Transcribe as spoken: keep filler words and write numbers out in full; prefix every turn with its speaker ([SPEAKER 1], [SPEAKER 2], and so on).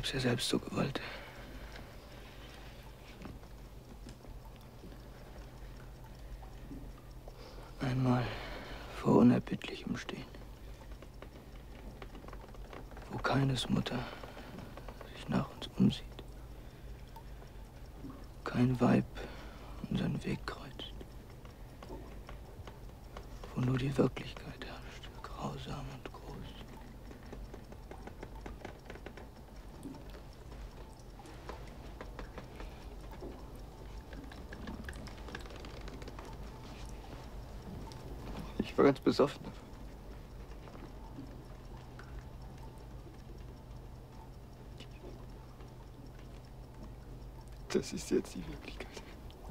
[SPEAKER 1] hab's ja selbst so gewollt. Einmal vor Unerbittlichem stehen. Wo keines Mutter sich nach uns umsieht. Kein Weib unseren Weg kreuzt. Wo nur die Wirklichkeit herrscht, grausam und groß. Ich war ganz besoffen. Das ist jetzt die Wirklichkeit.